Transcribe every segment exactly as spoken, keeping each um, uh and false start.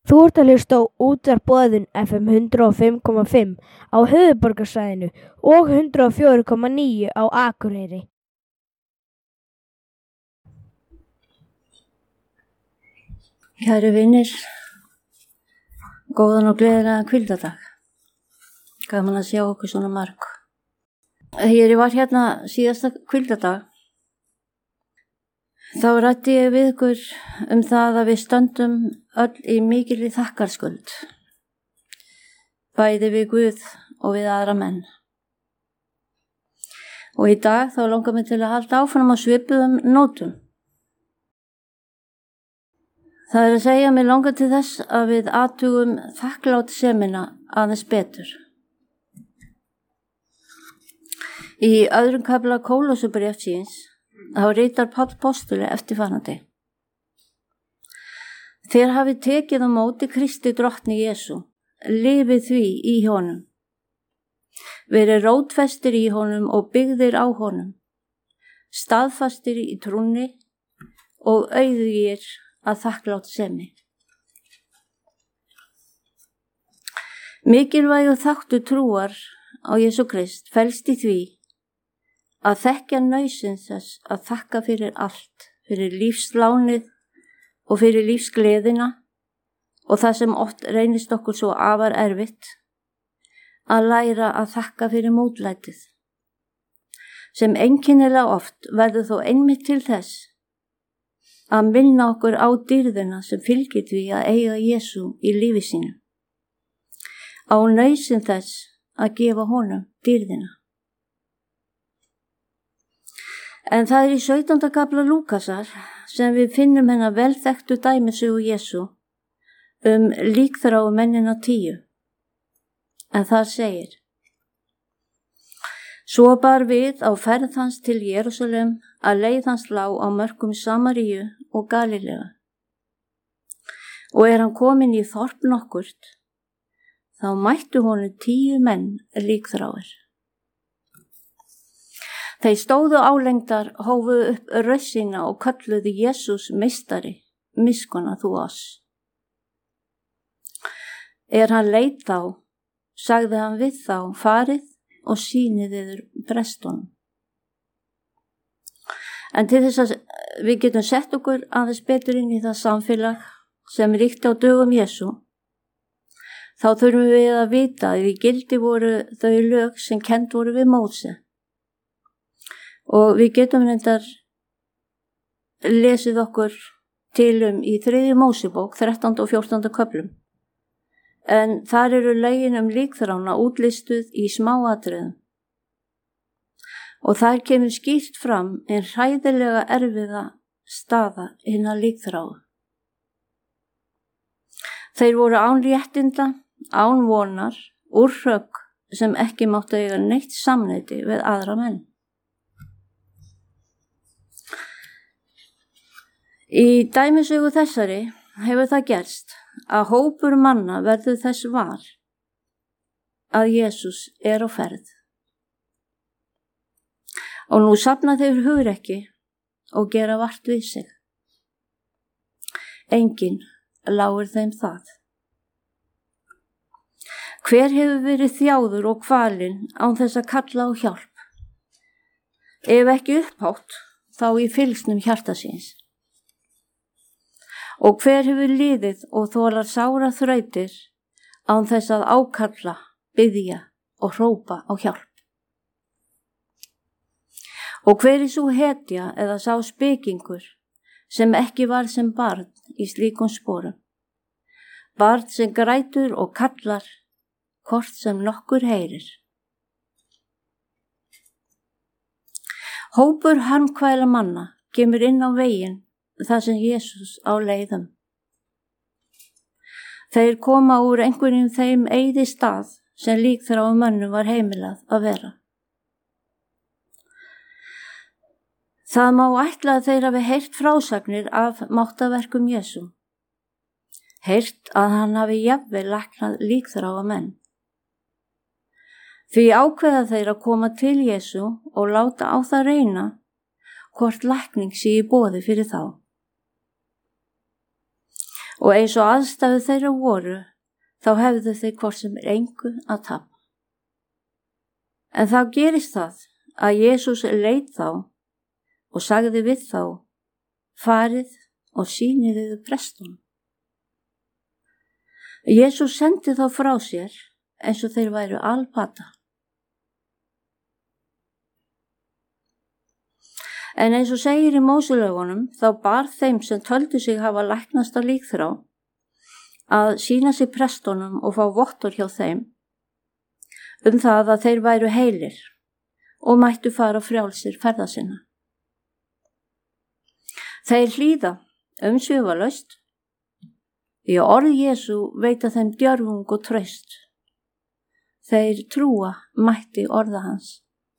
Þú ert að hlusta á Útvarp Boðun F M hundrað og fimm komma fimm á höfuðborgarsvæðinu og hundrað og fjögur komma níu á Akureyri. Kæru vinir, góðan og gleðilegan hvíldardag. Gaman að sjá okkur svona marg. Þegar ég var hérna síðasta hvíldardag, þá ræddi ég við ykkur um það að við stöndum öll í mikilli þakkarskuld, bæði við Guð og við aðra menn. Og í dag þá langar mig til að halda áfram á svipuðum nótum. Það er að segja mig langar til þess að við athugum þakklátssemina aðeins betur. Í öðrum kafla Kólosubréfsins þá ritar Páll postuli eftirfarandi: Þér hafið tekið á móti Kristi drottni Jesú, lifið því í honum. Verið rótfestir í honum og byggðir á honum, staðfastir í trúnni og auðugir að þakklátsemi. Mikilvægur þáttur trúar á Jesú Krist felst í því að þekkja nauðsyn þess að þakka fyrir allt, fyrir lífslánið og fyrir lífsgleðina og það sem oft reynist okkur svo afar erfitt, að læra að þakka fyrir mótlætið, sem einkennilega oft verður þó einmitt til þess að minna okkur á dýrðina sem fylgir því að eiga Jesú í lífi sínu, á nauðsyn þess að gefa honum dýrðina. En það er í sautjánda kafla Lúkasar sem við finnum hennar velþekktu dæmisögu Jesú um líkþráu mennina tíu. En það segir: Svo bar við á ferð hans til Jerúsalem að leið hans lá á mörkum Samaríu og Galileu. Og er hann kominn í þorp nokkurt, þá mættu honum tíu menn líkþráir. Þeir stóðu álengdar, hófu upp rödd sína og kölluðu Jesús meistari, miskunna þú oss. Er hann leit þá, sagði hann við þá, farið og sýnið yður prestunum. En til þess að við getum sett okkur aðeins betur inn í það samfélag sem ríkti á dögum Jesú, þá þurfum við að vita að í gildi voru þau lög sem kennd voru við Móse. Og við getum reyndar lesið okkur til um í þriðju Mósebók, þrettánda og fjórtánda köflum. En þar eru lögin um líkþrána útlistuð í smáatriðum. Og þar kemur skýrt fram en hræðilega erfiða staða hinna líkþráu. Þeir voru án réttinda, án vonar, úr hrögg sem ekki máttu eiga neitt samneyti við aðra menn. Í dæmisögu þessari hefur það gerst að hópur manna verður þess var að Jesús er á ferð. Og nú safna þeir hugrekki og gera vart við sig. Enginn láir þeim það. Hver hefur verið þjáður og kvalinn án þess að kalla á hjálp? Ef ekki upphátt, þá í fylgsnum hjarta síns. Og hver hefur liðið og þolar sára þrautir án þess að ákalla, biðja og hrópa á hjálp? Og hver er svo hetja eða sá spekingur sem ekki var sem barn í slíkum sporum? Barn sem grætur og kallar, hvort sem nokkur heyrir. Hópur harmkvæla manna kemur inn á veginn það sem Jesús á leiðum. Þeir koma úr einhverjum þeim eyði stað sem líkþráu mönnum var heimilað að vera. Það má ætla að þeir hafi heyrt frásagnir af máttaverkum Jesú. Heyrt að hann hafi jafnvel læknað líkþráa menn. Því ákveða þeir að koma til Jesú og láta á það reyna hvort lækning sé í boði fyrir þá. Og eins og aðstæðu þeirra voru, þá hefðu þeir hvort sem er engu að tapa. En þá gerist það að Jesús leit þá og sagði við þá, farið og sýnið yfir prestunum. Jesús sendi þá frá sér eins og þeir væru alpata. En eins og segir í Móselögunum, þá bar þeim sem töldu sig hafa læknast á líkþrá að sýna sig prestunum og fá vottor hjá þeim um það að þeir væru heilir og mættu fara frjálsir ferða sinna. Þeir hlýða umsvifalaust, því að orð Jesú veita þeim djörfung og traust. Þeir trúa mætti orða hans.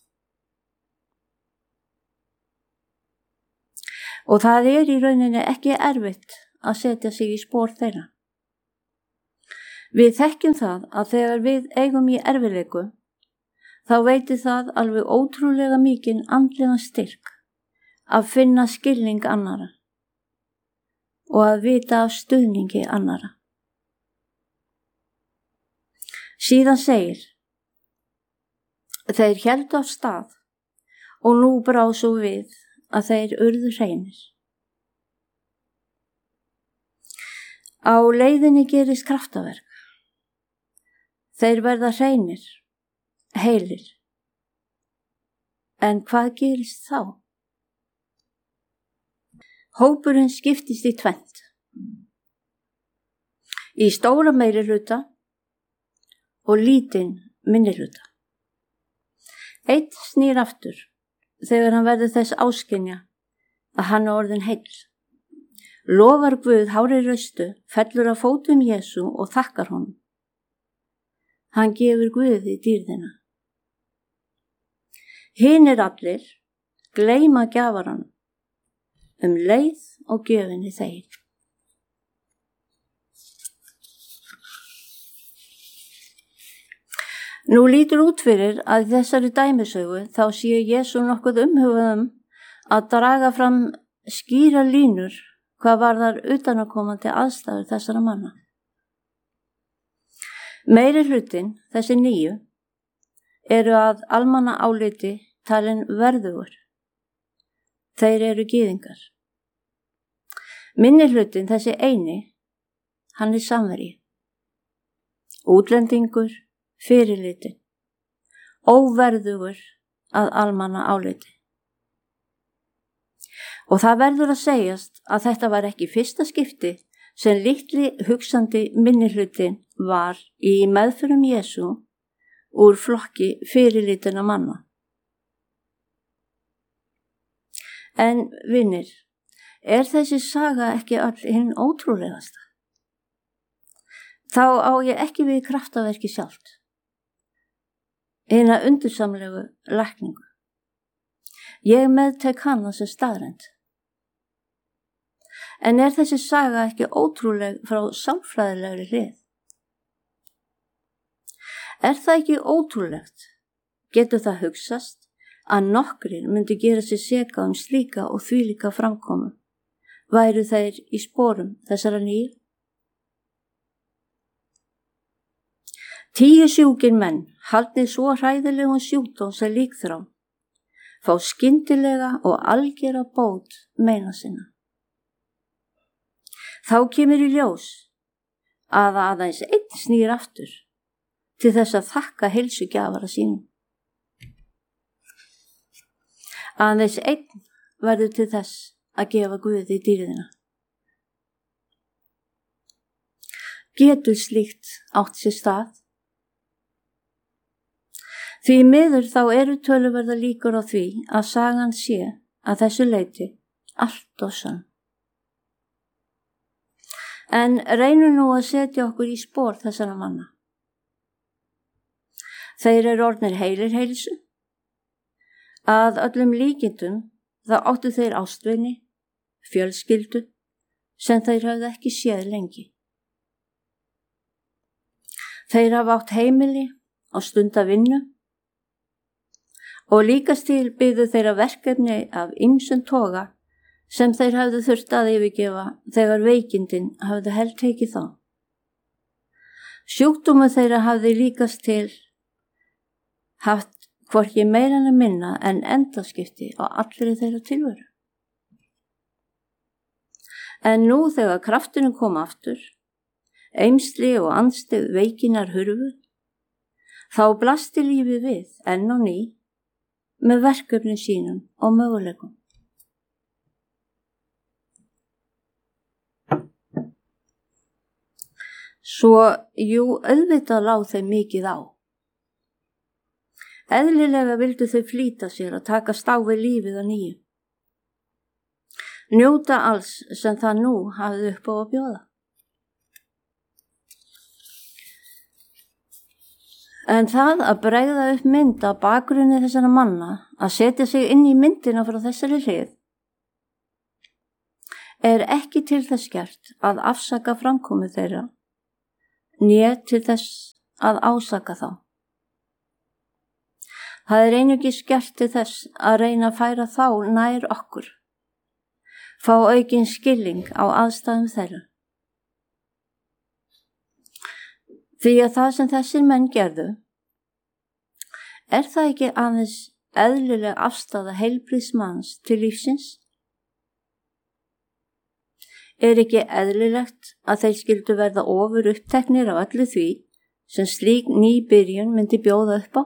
Og það er í rauninni ekki erfitt að setja sig í spor þeirra. Við þekkjum það að þegar við eigum í erfiðleiku, þá veitir það alveg ótrúlega mikinn andlegan styrk að finna skilning annara og að vita af stuðningi annara. Síðan segir, þeir héldu af stað og nú brá svo við að þeir urðu hreinir. Á leiðinni gerist kraftaverk. Þeir verða hreinir, heilir. En hvað gerist þá? Hópurinn skiptist í tvennt. Í stóra meirihluta og lítinn minnihluta. Einn snýr aftur þegar hann verður þess áskynja að hann er orðinn heill. Lofar Guð hári raustu, fellur að fótum Jesú og þakkar honum. Hann gefur Guði dýrðina. Hinir allir gleyma gjafaranum um leið og gjöfinni þeir. Nú lítur út fyrir að í þessari dæmisögu þá sé Jesú nokkuð umhugaðum að draga fram skýra línur hvað varðar utanakomandi aðstæður þessara manna. Meiri hlutin, þessi nýju, eru að almanna áliti talin verðugur. Þeir eru gyðingar. Minni hlutin, þessi eini, hann er samverji. Útlendingur, fyrirlitin, óverðugur að almanna áliti. Og það verður að segjast að þetta var ekki fyrsta skipti sem litli hugsandi minnihlutin var í meðförum Jesú úr flokki fyrirlitina manna. En vinir, er þessi saga ekki all hinn ótrúlegasta? Þá á ég ekki við kraftaverki sjálft, hina undursamlegu lækningu. Ég meðtek hana sem staðrend. En er þessi saga ekki ótrúleg frá sálfræðilegri hlið? Er það ekki ótrúlegt? Getur það hugsast að nokkrir myndi gera sér seka um slíka og þvílíka framkomu? Væru þeir í sporum þessara nýju? Tíu sjúkir menn, haldnir svo hræðilegum sjúkdóm sem líkþrá, fá skyndilega og algera bót meina sinna. Þá kemur í ljós að aðeins einn snýr aftur til þess að þakka heilsugjafara sínum. Aðeins einn verður til þess að gefa Guði dýrðina. Getur slíkt átt sér stað? Því miður þá eru töluverða líkur á því að sagan sé að þessu leyti allt og sann. En reynum nú að setja okkur í spor þessara manna. Þeir eru orðnir heilir heilsu. Að öllum líkindum þá áttu þeir ástvini, fjölskyldu, sem þeir hafði ekki séð lengi. Þeir hafa átt heimili og stunda vinnu og líkast til byggðu þeirra verkefni af ýmsum toga sem þeir hafðu þurft að yfirgefa þegar veikindin hafðu held tekið þá. Sjúkdómur þeirra hafði líkast til haft hvorki meira en minna en endaskipti á allri þeirra tilveru. En nú þegar kraftinu kom aftur, eymsli og andstyggð veikinnar hurfu, þá blasti lífið við enn á ný með verkefni sínum og möguleikum. Svo, jú, auðvitað lá þeim mikið á. Eðlilega vildu þau flýta sér að takast á við lífið að nýju. Njóta alls sem það nú hafði upp á að bjóða. En það að bregða upp mynd á bakgrunni þessara manna, að setja sig inn í myndina frá þessari hlið, er ekki til þess gert að afsaka framkomu þeirra, né til þess að ásaka þá. Það er einungis gert til þess að reyna að færa þá nær okkur, fá aukinn skilning á aðstæðum þeirra. Því að það sem þessir menn gerðu, er það ekki aðeins eðlileg afstaða heilbrigðs manns til lífsins? Er ekki eðlilegt að þeir skyldu verða ofur uppteknir af öllu því sem slík ný byrjun myndi bjóða upp á?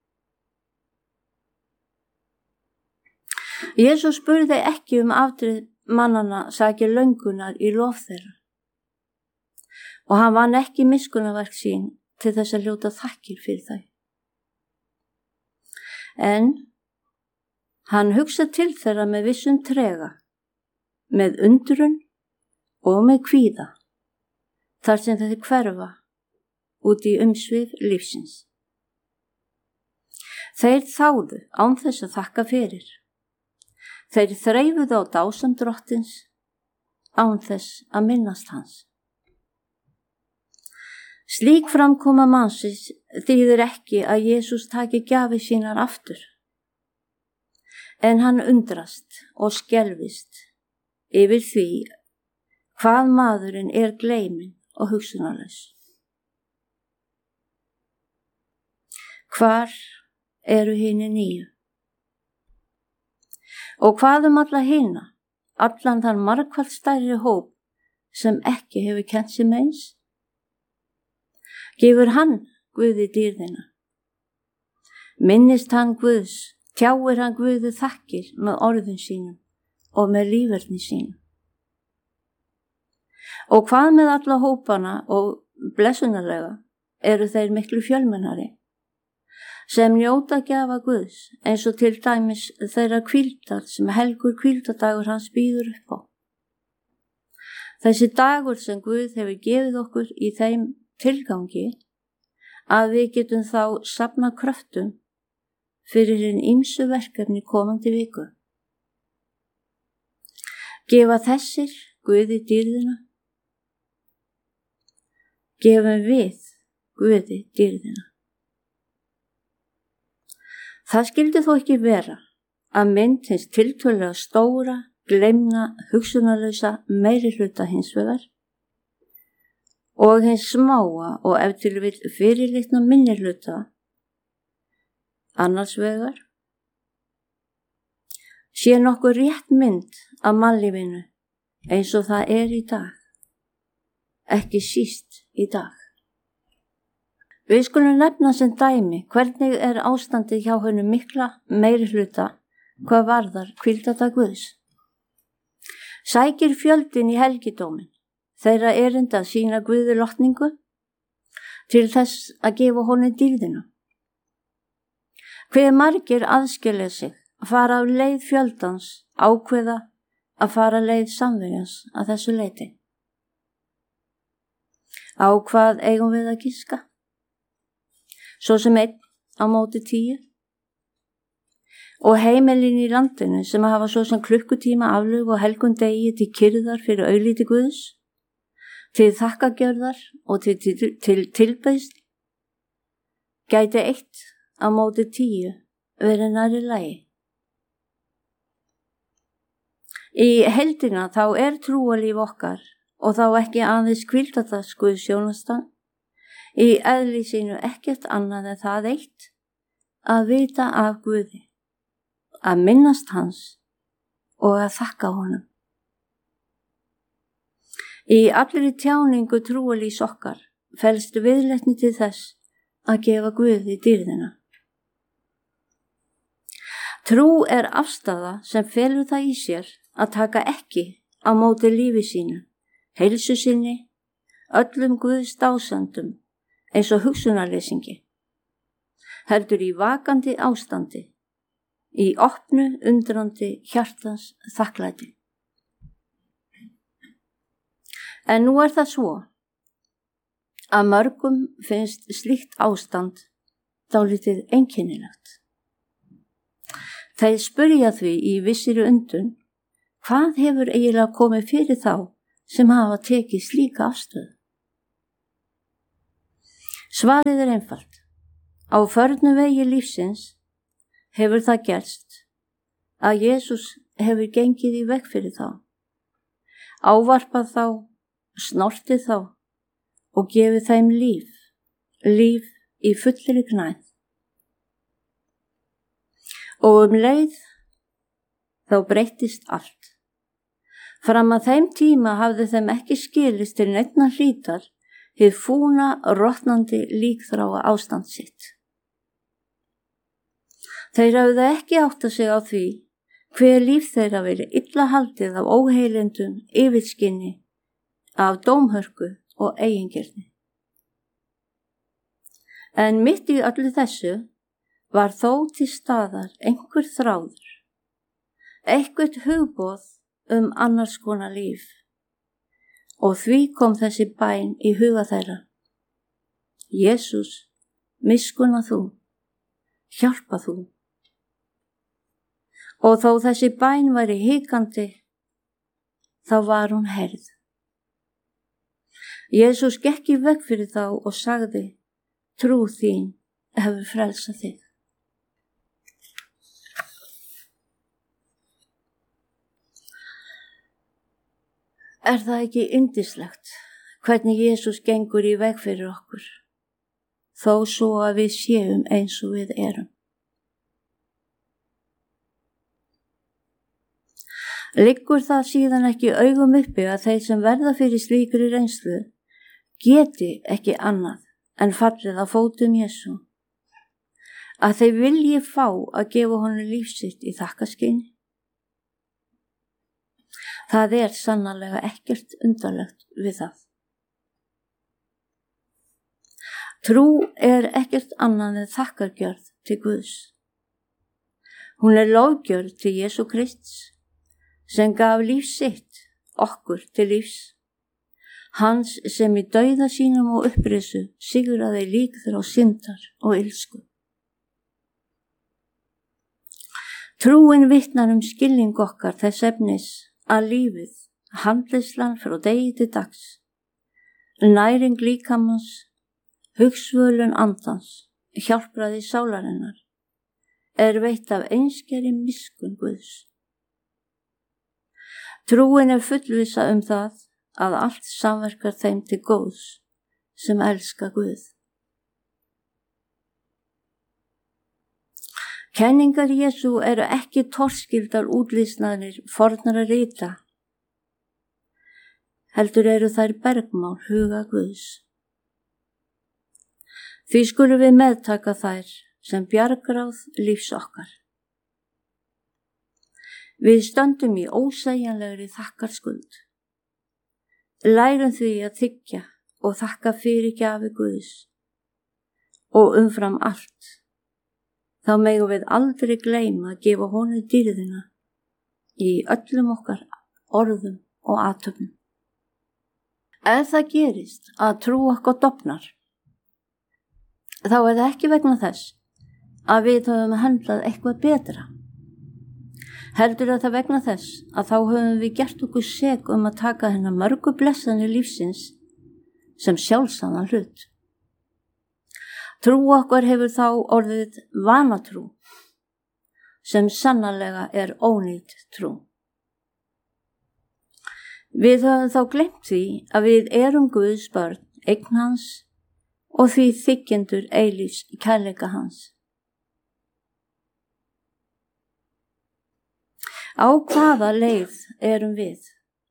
Jesús spurði ekki um afdrif mannanna sakir löngunar í lof þeirra og hann vann ekki miskunnaverk sín til þess að hljóta þakkir fyrir þau. En hann hugsa til þeirra með vissum trega, með undrun og með kvíða, þar sem þeir hverfa út í umsvif lífsins. Þeir þáðu án þess að þakka fyrir. Þeir þreifuðu á dásam drottins án þess að minnast hans. Slík framkoma mannsins þýðir ekki að Jesús taki gjafir sínar aftur, en hann undrast og skelfist yfir því hvað maðurinn er gleyminn og hugsunarlaus. Hvar eru hinir nýju? Og hvað um alla hina, allan þann margfalt stærri hóp sem ekki hefur kennt sig meins? Gefur hann Guði dýrðina? Minnist hann Guðs, tjáir hann Guði þakkir með orðum sínum og með líferni sínum? Og hvað með alla hópana og blessunarlega eru þeir miklu fjölmennari, sem njóta gjafa Guðs eins og til dæmis þeirra hvíldar sem helgur hvíldadagur hans býður upp á. Þessi dagur sem Guð hefur gefið okkur í þeim tilgangi að við getum þá safna kröftum fyrir hinn ýmsu verkefni komandi viku. Gefa þessir Guði dýrðina? Gefum við Guði dýrðina? Það skyldi þó ekki vera að mynd hins tiltölulega stóra, gleymna, hugsunarlausa meiri hluta hins vegar og hins smáa og ef til vill fyrirlitna minni hluta annars vegar sé nokkuð rétt mynd af mannlífinu eins og það er í dag, ekki síst í dag. Við skulum nefna sem dæmi hvernig er ástandið hjá honum mikla meiri hluta hvað varðar hvíldadag Guðs. Sækir fjöldin í helgidómin þeirra erinda að sína Guði lotningu til þess að gefa honum dýrðina. Hve margir aðskilja sig, fara af leið fjöldans, ákveða að fara leið samvegjans að þessu leiti. Á hvað eigum við að giska? Svo sem einn á móti tíu. Og heimilin í landinu sem hafa svo sem klukkutíma aflögu og helgum degi til kyrðar fyrir augliti Guðs, til þakkagjörðar og til, til, til tilbeiðslu, gæti eitt á móti tíu verið nærri lagi. Í heildina þá er trúarlíf okkar og þá ekki aðeins hvíldardags guðsþjónusta, í eðli sínu ekkert annað en það eitt að vita af Guði, að minnast hans og að þakka honum. Í allri tjáningu trúarlífs okkar felst viðleitni til þess að gefa Guði dýrðina. Trú er afstaða sem felur það í sér að taka ekki á móti lífi sínu, heilsu sinni, öllum Guðs dásöndum eins og hugsunarleysingi, heldur í vakandi ástandi, í opnu undrandi hjartans þakklæti. En nú er það svo að mörgum finnst slíkt ástand dálítið einkennilegt. Þeir spyrja því í vissri undrun, hvað hefur eiginlega komið fyrir þá sem hafa tekið slíka afstöðu? Svarið er einfalt. Á förnu vegi lífsins hefur það gerst að Jesús hefur gengið í veg fyrir þá, ávarpað þá, snortið þá og gefið þeim líf, líf í fullri gnægð. Og um leið þá breyttist allt. Fram að þeim tíma hafði þeim ekki skilist til neinna hlítar hið fúna, rotnandi líkþráa ástand sitt. Þeir hafði ekki áttað sig á því hver líf þeirra verið illa haldið af óheilindum, yfirskinni, af dómhörku og eigingirni. En mitt í öllu þessu var þó til staðar einhver þráður, eitthvert hugboð um annars konar líf, og því kom þessi bæn í huga þeirra. Jesús, miskunna þú, hjálpa þú. Og þó þessi bæn væri hikandi, þá var hún heyrð. Jesús gekk í veg fyrir þá og sagði, trú þín hefur frelsað þig. Er það ekki yndislegt hvernig Jesús gengur í veg fyrir okkur, þó svo að við séum eins og við erum? Liggur það síðan ekki augum uppi að þeir sem verða fyrir slíkri reynslu geti ekki annað en fallið á fótum Jesú, að þeir vilji fá að gefa honum líf sitt í þakkaskyni? Það er sannarlega ekkert undarlegt við það. Trú er ekkert annað en þakkargjörð til Guðs. Hún er lofgjörð til Jesú Krists, sem gaf líf sitt okkur til lífs, hans sem í dauða sínum og upprisu sigraði líkþrá syndar og illsku. Trúin vitnar um skilning okkar þess efnis að lífið, handleyslan frá degi til dags, næring líkamans, hugsvölun andans, hjálpraði sálarinnar, er veitt af einskeri miskunn Guðs. Trúin er fullvissa um það að allt samverkar þeim til góðs sem elska Guð. Kenningar Jesú eru ekki torskildar útlýsnaðir fornara rita, heldur eru þær bergmál huga Guðs. Því skulum við meðtaka þær sem bjargráð lífs okkar. Við stöndum í ósegjanlegri þakkarskuld. Lærum því að þiggja og þakka fyrir gjafi Guðs. Og umfram allt, þá megum við aldrei gleyma að gefa honum dýrðina í öllum okkar orðum og athöfnum. Ef það gerist að trú okkar dofnar, þá er það ekki vegna þess að við höfum handlað eitthvað betra. Heldur að það vegna þess að þá höfum við gert okkur sek um að taka hennar mörgu blessanir lífsins sem sjálfsagðan hlut. Trú okkar hefur þá orðið vanatrú, sem sannarlega er ónýt trú. Við höfum þá gleymt því að við erum Guðs börn, eign hans og því þiggjendur eilífs kærleika hans. Á hvaða leið erum við?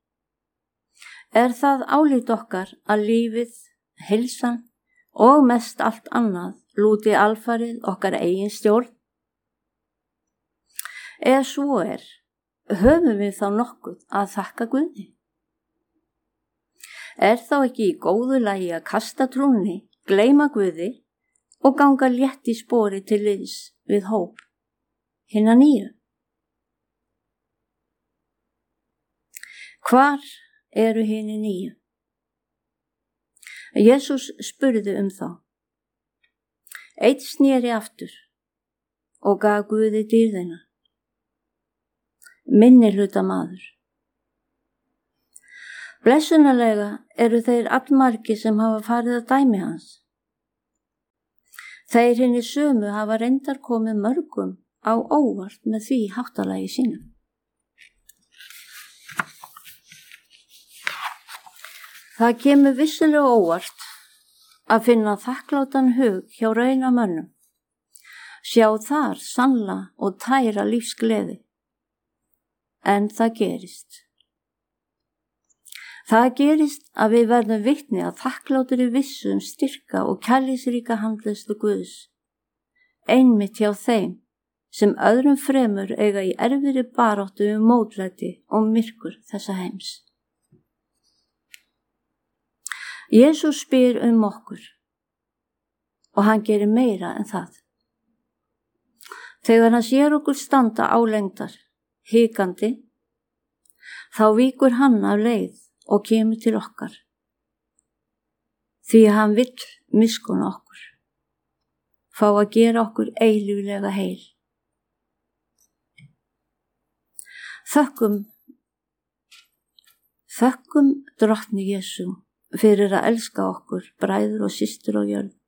Er það álít okkar að lífið, heilsan og mest allt annað lúti alfarið okkar eigin stjórn? Ef svo er, höfum við þá nokkuð að þakka Guði? Er þá ekki í góðu lagi að kasta trúnni, gleyma Guði og ganga létt í spori til liðs við hóp hinna nýju? Hvar eru hinni nýju? Jesús spurði um þá. Einn sneri aftur og gaf Guði dýrðina. Minni hluta maður. Blessunarlega eru þeir allmargir sem hafa farið að dæmi hans. Þeir hinni sömu hafa reyndar komið mörgum á óvart með því háttalagi sínum. Það kemur vissulega óvart að finna þakklátan hug hjá raunamönnum. Sjá þar sannla og tæra lífsgleði. En það gerist. Það gerist að við verðum vitni að þakklátur í vissu um styrka og kærleiksríka handleiðslu Guðs. Einmitt hjá þeim sem öðrum fremur eiga í erfiðri baráttu um mótlæti og myrkur þessa heims. Jesús spyr um okkur og hann gerir meira en það. Þegar hann sér okkur standa álengdar, hikandi, þá víkur hann af leið og kemur til okkar, því að hann vill miskunna okkur, fá að gera okkur eilíflega heil. Þökkum, þökkum drottni Jesú fyrir að elska okkur, bræður og systur á jörð.